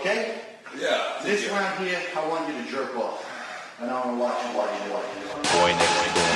okay? Yeah. This round here, I want you to jerk off. And I want to watch you while you do it. Boy next door.